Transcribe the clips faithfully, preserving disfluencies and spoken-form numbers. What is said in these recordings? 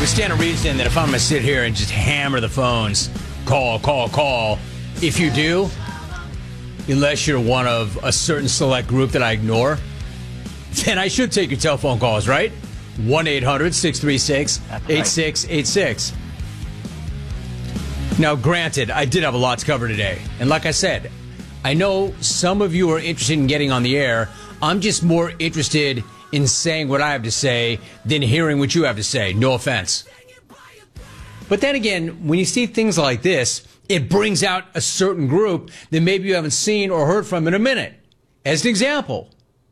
We stand a reason that if I'm going to sit here and just hammer the phones, call, call, call, if you do, unless you're one of a certain select group that I ignore, then I should take your telephone calls, right? one eight hundred six three six eight six eight six. Now, granted, I did have a lot to cover today. And like I said, I know some of you are interested in getting on the air. I'm just more interested in saying what I have to say than hearing what you have to say. No offense. But then again, when you see things like this, it brings out a certain group that maybe you haven't seen or heard from in a minute. As an example,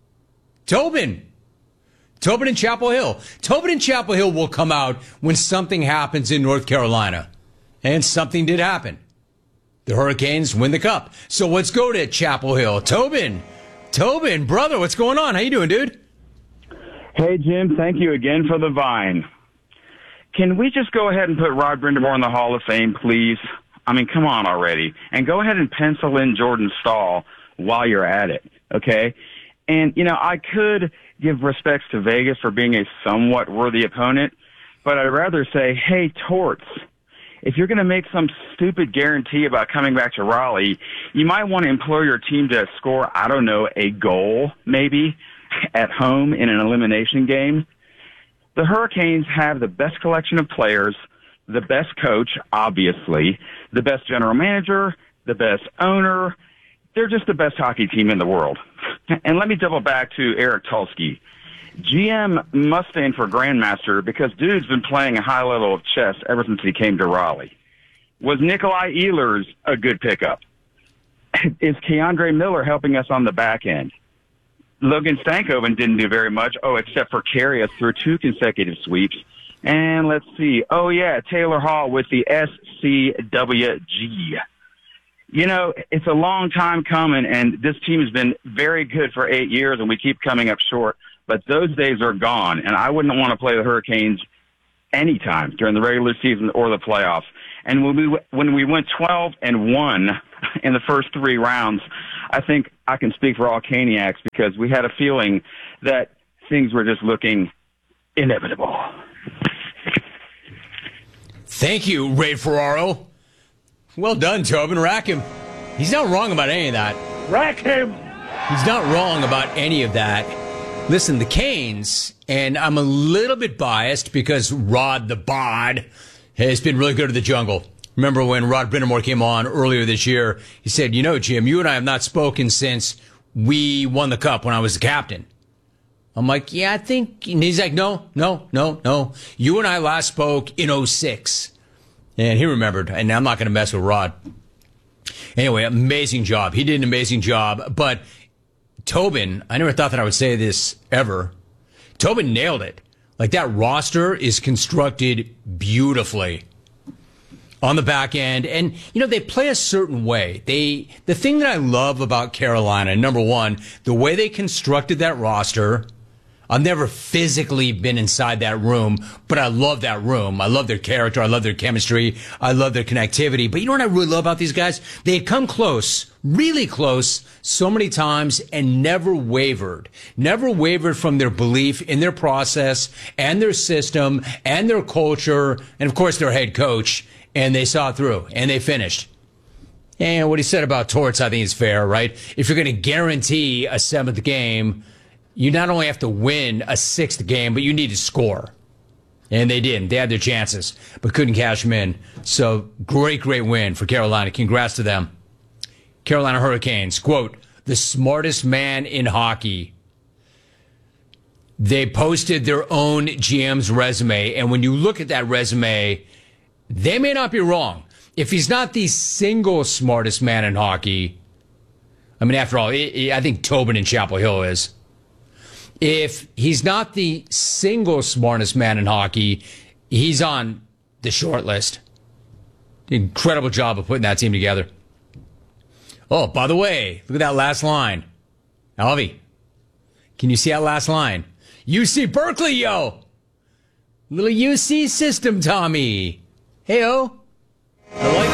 Tobin. Tobin in Chapel Hill. Tobin in Chapel Hill will come out when something happens in North Carolina. And something did happen. The Hurricanes win the cup. So let's go to Chapel Hill. Tobin. Tobin, brother, what's going on? How you doing, dude? Hey, Jim, thank you again for the Vine. Can we just go ahead and put Rod Brindamore in the Hall of Fame, please? I mean, come on already. And go ahead and pencil in Jordan Staal while you're at it, okay? And, you know, I could give respects to Vegas for being a somewhat worthy opponent, but I'd rather say, hey, Torts, if you're going to make some stupid guarantee about coming back to Raleigh, you might want to implore your team to score, I don't know, a goal, maybe, at home in an elimination game. The Hurricanes have the best collection of players, the best coach, obviously, the best general manager, the best owner. They're just the best hockey team in the world. And let me double back to Eric Tulsky. G M must stand for Grandmaster because dude's been playing a high level of chess ever since he came to Raleigh. Was Nikolai Ehlers a good pickup? Is Keandre Miller helping us on the back end? Logan Stankoven didn't do very much, oh, except for carry us through two consecutive sweeps. And let's see. Oh, yeah, Taylor Hall with the S C W G. You know, it's a long time coming, and this team has been very good for eight years, and we keep coming up short. But those days are gone, and I wouldn't want to play the Hurricanes anytime during the regular season or the playoffs. And when we when we went twelve and one in the first three rounds, I think I can speak for all Caniacs because we had a feeling that things were just looking inevitable. Thank you, Ray Ferraro. Well done, Tobin. Rack him. He's not wrong about any of that. Rack him. He's not wrong about any of that. Listen, the Canes, and I'm a little bit biased because Rod the Bod has been really good at the jungle. Remember when Rod Brindamore came on earlier this year, he said, you know, Jim, you and I have not spoken since we won the cup when I was the captain. I'm like, yeah, I think, and he's like, no, no, no, no. You and I last spoke in oh six. And he remembered, and I'm not going to mess with Rod. Anyway, amazing job. He did an amazing job. But Tobin, I never thought that I would say this ever. Tobin nailed it. Like, that roster is constructed beautifully on the back end. And, you know, they play a certain way. They, the thing that I love about Carolina, number one, the way they constructed that roster. I've never physically been inside that room, but I love that room. I love their character. I love their chemistry. I love their connectivity. But you know what I really love about these guys? They had come close, really close, so many times and never wavered. Never wavered from their belief in their process and their system and their culture and, of course, their head coach. And they saw it through, and they finished. And what he said about Torts, I think, is fair, right? If you're going to guarantee a seventh game, you not only have to win a sixth game, but you need to score. And they didn't. They had their chances, but couldn't cash them in. So great, great win for Carolina. Congrats to them. Carolina Hurricanes, quote, the smartest man in hockey. They posted their own G M's resume, and when you look at that resume, they may not be wrong. If he's not the single smartest man in hockey, I mean, after all, I think Tobin in Chapel Hill is. If he's not the single smartest man in hockey, he's on the short list. Incredible job of putting that team together. Oh, by the way, look at that last line. Alvy, can you see that last line? U C Berkeley, yo! Little U C system, Tommy. Hey-o. I like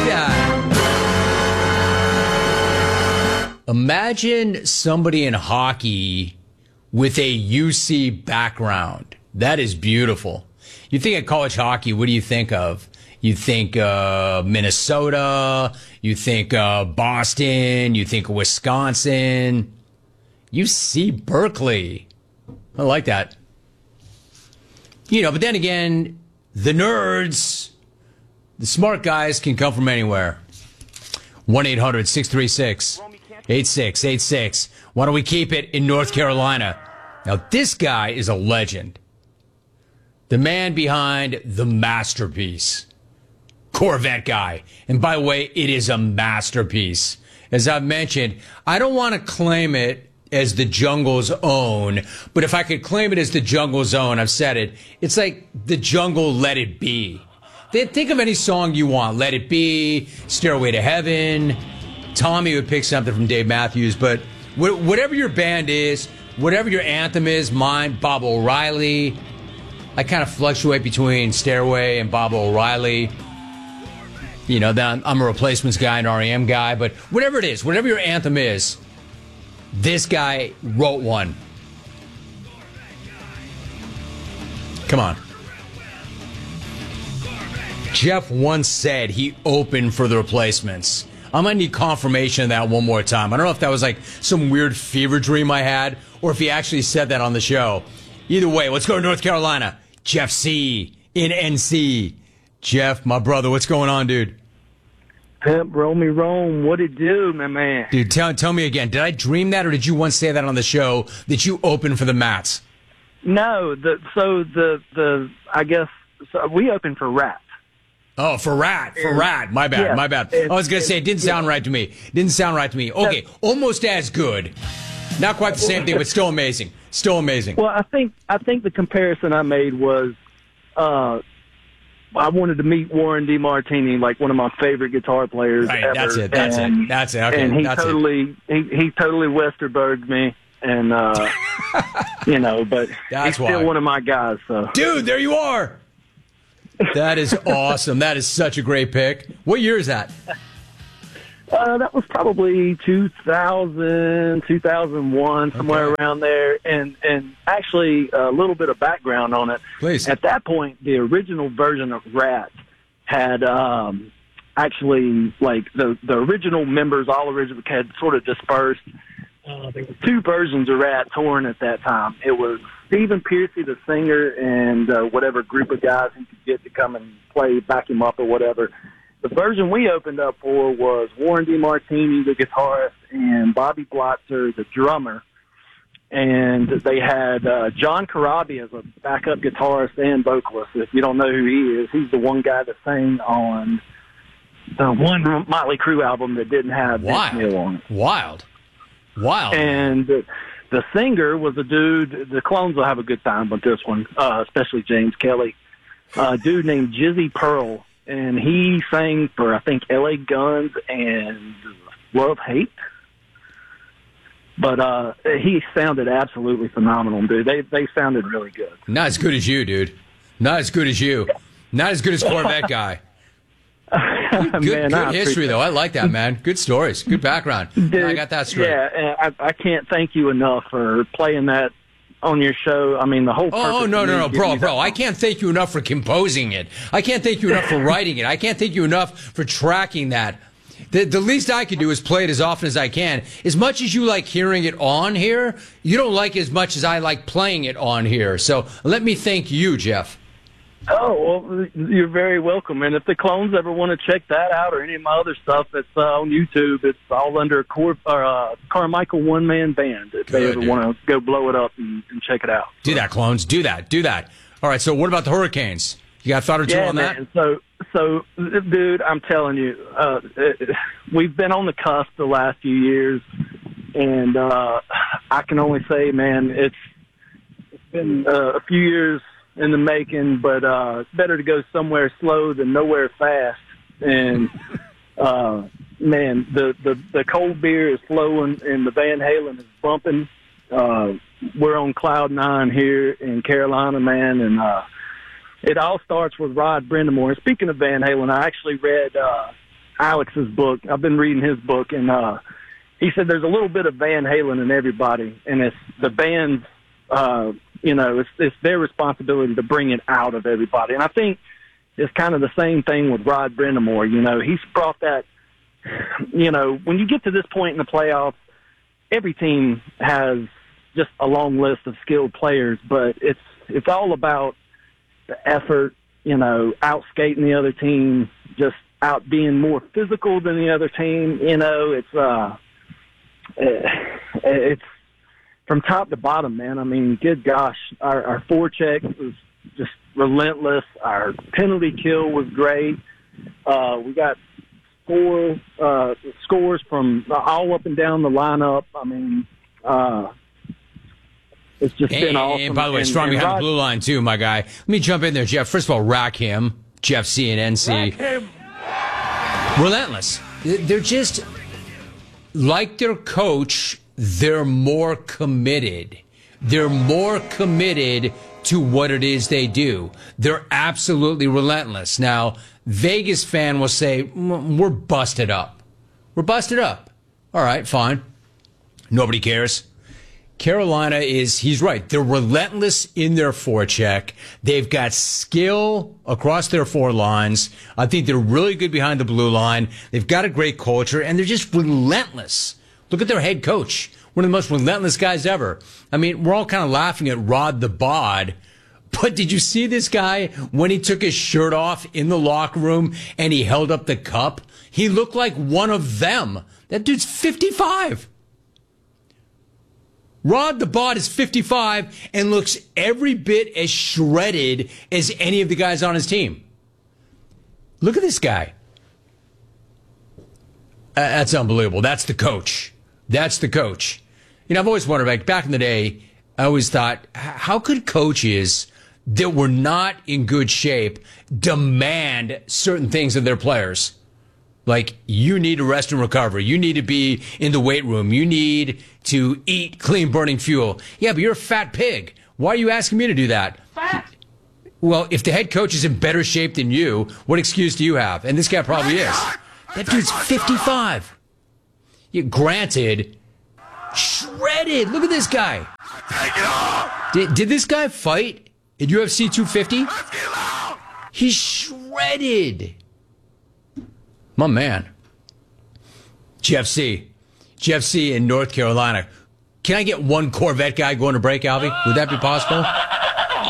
that. Imagine somebody in hockey with a U C background. That is beautiful. You think of college hockey, what do you think of? You think uh, Minnesota, you think uh, Boston, you think Wisconsin. U C Berkeley. I like that. You know, but then again, the nerds, the smart guys can come from anywhere. one eight hundred six three six eight six eight six. Why don't we keep it in North Carolina? Now, this guy is a legend. The man behind the masterpiece. Corvette guy. And by the way, it is a masterpiece. As I've mentioned, I don't want to claim it as the jungle's own, but if I could claim it as the jungle's own, I've said it, it's like the jungle Let It Be. Think of any song you want. Let It Be, Stairway to Heaven. Tommy would pick something from Dave Matthews, but whatever your band is, whatever your anthem is, mine, Bob O'Reilly. I kind of fluctuate between Stairway and Bob O'Reilly. You know, then I'm a Replacements guy, an R E M guy, but whatever it is, whatever your anthem is, this guy wrote one. Come on. Jeff once said he opened for the Replacements. I'm going to need confirmation of that one more time. I don't know if that was like some weird fever dream I had or if he actually said that on the show. Either way, let's go to North Carolina. Jeff C. in N C. Jeff, my brother, what's going on, dude? Pimp, roll me Rome. What it do, my man? Dude, tell, tell me again. Did I dream that or did you once say that on the show that you opened for the Mats? No, the so the, the I guess, so we opened for Rat. Oh, for Rat, for Rat. My bad, yeah, my bad. I was going to say, it didn't sound right to me. Didn't sound right to me. Okay, almost as good. Not quite the same thing, but still amazing. Still amazing. Well, I think I think the comparison I made was uh, I wanted to meet Warren DeMartini, like one of my favorite guitar players right, ever. That's it, that's and, it, that's it. Okay, and he that's totally, it. He, he totally Westerberged me. And, uh, you know, but that's he's still why. one of my guys. So. Dude, there you are. That is awesome. That is such a great pick. What year is that? Uh, that was probably two thousand, two thousand one, somewhere okay. around there. And, and actually, a little bit of background on it. Please. At that point, the original version of Rat had um, actually, like, the, the original members, all original, had sort of dispersed. Uh, there were two versions of Rat touring at that time. It was Stephen Pearcy, the singer, and uh, whatever group of guys he could get to come and play, back him up or whatever. The version we opened up for was Warren DeMartini, the guitarist, and Bobby Blotzer, the drummer. And they had uh, John Corabi as a backup guitarist and vocalist. If you don't know who he is, he's the one guy that sang on the one Motley Crue album that didn't have Vince Neil on it. Wild. Wild. And uh, the singer was a dude, the clones will have a good time with this one, uh, especially James Kelly, a dude named Jizzy Pearl. And he sang for, I think, L A Guns and Love Hate. But uh, he sounded absolutely phenomenal, dude. They they sounded really good. Not as good as you, dude. Not as good as you. Not as good as Corvette guy. Good, man, good history, though. I like that, man. Good stories. Good background. Dude, I got that straight. Yeah, I, I can't thank you enough for playing that on your show. I mean, the whole purpose Oh, no, no, no, bro, bro. that- I can't thank you enough for composing it. I can't thank you enough for writing it. I can't thank you enough for tracking that. The, the least I can do is play it as often as I can. As much as you like hearing it on here, you don't like it as much as I like playing it on here. So let me thank you, Jeff. Oh, well, you're very welcome. And if the clones ever want to check that out or any of my other stuff that's uh, on YouTube, it's all under Cor- or, uh, Carmichael One Man Band. If Good, they ever dude. want to go blow it up and, and check it out. Do that, clones. Do that. Do that. All right, so what about the Hurricanes? You got a thought or two Yeah, on that? man. So, so, dude, I'm telling you, uh, we've been on the cusp the last few years, and uh, I can only say, man, it's, it's been uh, a few years in the making, but uh, it's better to go somewhere slow than nowhere fast. And uh, man, the, the the cold beer is flowing, and the Van Halen is bumping. Uh, we're on cloud nine here in Carolina, man, and uh, it all starts with Rod Brindamore. And speaking of Van Halen, I actually read uh, Alex's book. I've been reading his book, and uh, he said there's a little bit of Van Halen in everybody, and it's the band's uh, You know, it's it's their responsibility to bring it out of everybody. And I think it's kind of the same thing with Rod Brind'Amour. You know, he's brought that, you know, when you get to this point in the playoffs, every team has just a long list of skilled players, but it's it's all about the effort, you know, out skating the other team, just out being more physical than the other team. You know, it's uh, it's from top to bottom, man. I mean, good gosh, our, our forecheck was just relentless. Our penalty kill was great. Uh, we got score uh, scores from all up and down the lineup. I mean, uh, it's just and, been awesome. And by the way, and, strong and behind Rod- the blue line too, my guy. Let me jump in there, Jeff. First of all, rack him, Jeff C and N C. Rack him. Relentless. They're just like their coach. They're more committed. They're more committed to what it is they do. They're absolutely relentless. Now, Vegas fan will say, we're busted up. We're busted up. All right, fine. Nobody cares. Carolina is, he's right. They're relentless in their forecheck. They've got skill across their four lines. I think they're really good behind the blue line. They've got a great culture, and they're just relentless. Look at their head coach. One of the most relentless guys ever. I mean, we're all kind of laughing at Rod the Bod, but did you see this guy when he took his shirt off in the locker room and he held up the cup? He looked like one of them. That dude's fifty-five. Rod the Bod is fifty-five and looks every bit as shredded as any of the guys on his team. Look at this guy. Uh, that's unbelievable. That's the coach. That's the coach. You know, I've always wondered, like, back in the day, I always thought, how could coaches that were not in good shape demand certain things of their players? Like, you need to rest and recover. You need to be in the weight room. You need to eat clean burning fuel. Yeah, but you're a fat pig. Why are you asking me to do that? Fat. Well, if the head coach is in better shape than you, what excuse do you have? And this guy probably is. That dude's fifty-five. Yeah, granted, shredded. Look at this guy. Did, did this guy fight at U F C two fifty? He's shredded. My man. Jeff C. Jeff C in North Carolina. Can I get one Corvette guy going to break, Albie? Would that be possible?